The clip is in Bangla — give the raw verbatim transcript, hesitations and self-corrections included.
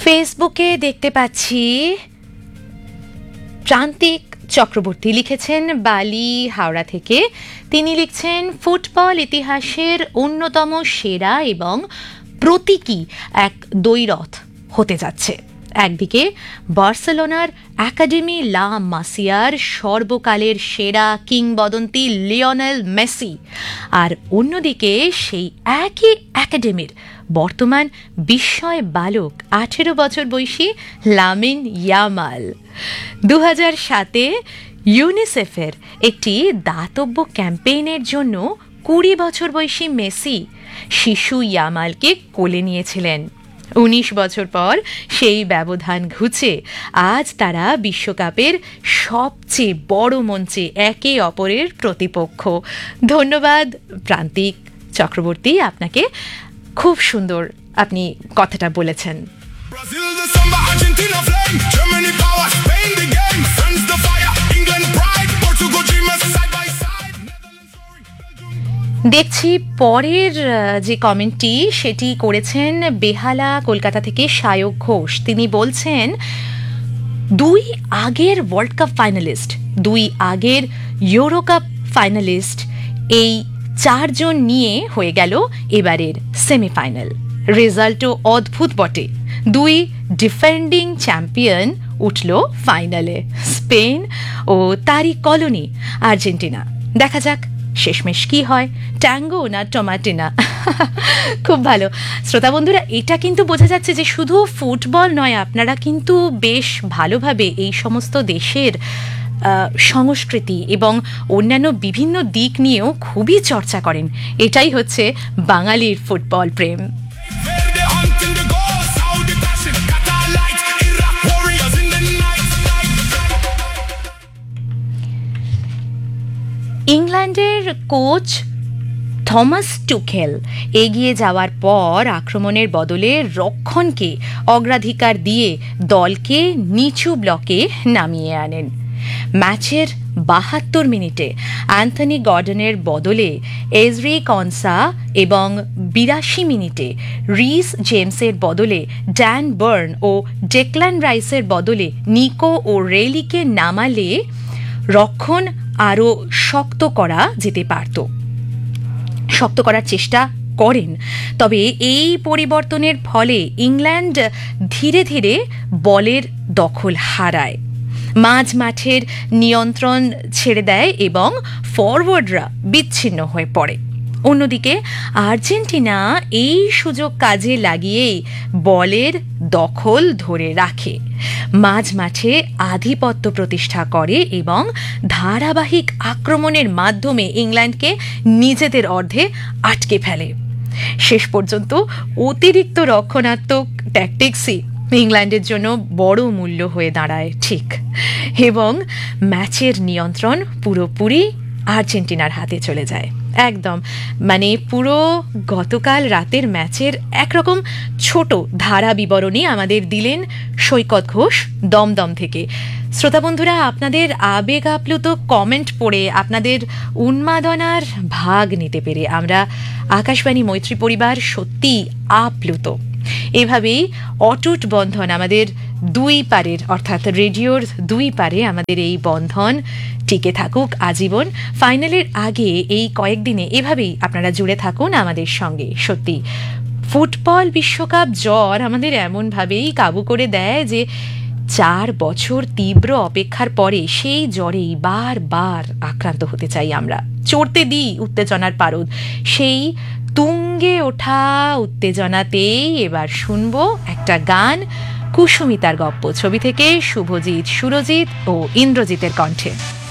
ফেসবুকে দেখতে পাচ্ছি প্রান্তিক চক্রবর্তী লিখেছেন বালি হাওড়া থেকে। তিনি লিখছেন ফুটবল ইতিহাসের অন্যতম সেরা এবং প্রতীকী এক দ্বৈরথ হতে যাচ্ছে। একদিকে বার্সেলোনার একাডেমি লা মাসিয়ার সর্বকালের সেরা কিংবদন্তি লিওনেল মেসি, আর অন্যদিকে সেই একই একাডেমির বর্তমান বিস্ময় বালক আঠেরো বছর বয়সী লামিন ইয়ামাল। দু হাজার সাতে ইউনিসেফের একটি দাতব্য ক্যাম্পেইনের জন্য কুড়ি বছর বয়সী মেসি শিশু ইয়ামালকে কোলে নিয়েছিলেন। উনিশ বছর পর সেই ব্যবধান ঘুচে আজ তারা বিশ্বকাপের সবচেয়ে বড় মঞ্চে একে অপরের প্রতিপক্ষ। ধন্যবাদ প্রান্তিক চক্রবর্তী, আপনাকে। খুব সুন্দর আপনি কথাটা বলেছেন। দেখছি পরের যে কমেন্টটি সেটি করেছেন বেহালা কলকাতা থেকে সায়ক ঘোষ। তিনি বলছেন, দুই আগের ওয়ার্ল্ড কাপ ফাইনালিস্ট, দুই আগের ইউরো কাপ ফাইনালিস্ট, এই চারজন নিয়ে হয়ে গেল এবারের সেমিফাইনাল। রেজাল্টও অদ্ভুত বটে, দুই ডিফেন্ডিং চ্যাম্পিয়ন উঠল ফাইনালে, স্পেন ও তারই কলোনি আর্জেন্টিনা। দেখা যাক শেষমেশ কি হয়, ট্যাঙ্গো না টমাটিনা। খুব ভালো শ্রোতা বন্ধুরা, এটা কিন্তু বোঝা যাচ্ছে যে শুধু ফুটবল নয়, আপনারা কিন্তু বেশ ভালোভাবে এই সমস্ত দেশের সংস্কৃতি এবং অন্যান্য বিভিন্ন দিক নিয়েও খুবই চর্চা করেন। এটাই হচ্ছে বাঙালির ফুটবল প্রেম। ইংল্যান্ডের কোচ থমাস টুখেল এগিয়ে যাওয়ার পর আক্রমণের বদলে রক্ষণকে অগ্রাধিকার দিয়ে দলকে নিচু ব্লকে নামিয়ে আনেন। ম্যাচের বাহাত্তর মিনিটে অ্যান্থনি গর্ডনের বদলে এজরি কনসা এবং বিরাশি মিনিটে রিস জেমসের বদলে ড্যান বার্ন ও ডেকল্যান রাইসের বদলে নিকো ও রেলিকে নামালে রক্ষণ আরও শক্ত করা যেতে পারত। শক্ত করার চেষ্টা করেন, তবে এই পরিবর্তনের ফলে ইংল্যান্ড ধীরে ধীরে বলের দখল হারায়, মাঝ মাঠের নিয়ন্ত্রণ ছেড়ে দেয় এবং ফরওয়ার্ডরা বিচ্ছিন্ন হয়ে পড়ে। অন্যদিকে আর্জেন্টিনা এই সুযোগ কাজে লাগিয়েই বলের দখল ধরে রাখে, মাঝ মাঠে আধিপত্য প্রতিষ্ঠা করে এবং ধারাবাহিক আক্রমণের মাধ্যমে ইংল্যান্ডকে নিজেদের অর্ধে আটকে ফেলে। শেষ পর্যন্ত অতিরিক্ত রক্ষণাত্মক ট্যাকটিক্সই ইংল্যান্ডের জন্য বড় মূল্য হয়ে দাঁড়ায়, ঠিক, এবং ম্যাচের নিয়ন্ত্রণ পুরোপুরি আর্জেন্টিনার হাতে চলে যায়। একদম মানে পুরো গতকাল রাতের ম্যাচের একরকম ছোট ধারা বিবরণী আমাদের দিলেন সৈকত ঘোষ দমদম থেকে। শ্রোতা বন্ধুরা, আপনাদের আবেগ আপ্লুত কমেন্ট পড়ে আপনাদের উন্মাদনার ভাগ নিতে পেরে আমরা আকাশবাণী মৈত্রী পরিবার সত্যি আপ্লুত। এভাবেই অটুট বন্ধন আমাদের দুই পারের, অর্থাৎ রেডিওর দুই পারে আমাদের এই বন্ধন টিকে থাকুক আজীবন। ফাইনালের আগে এই কয়েকদিনে এভাবেই আপনারা জুড়ে থাকুন আমাদের সঙ্গে। সত্যি ফুটবল বিশ্বকাপ জ্বর আমাদের এমনভাবেই কাবু করে দেয় যে চার বছর তীব্র অপেক্ষার পরে সেই জ্বরেই বারবার আক্রান্ত হতে চাই আমরা। চড়তে দিই উত্তেজনার পারদ, সেই তুঙ্গে ওঠা উত্তেজনাতেই এবার শুনবো একটা গান, কুসুমিতার গপ্প ছবি থেকে শুভজিৎ, সুরজিৎ ও ইন্দ্রজিতের কণ্ঠে।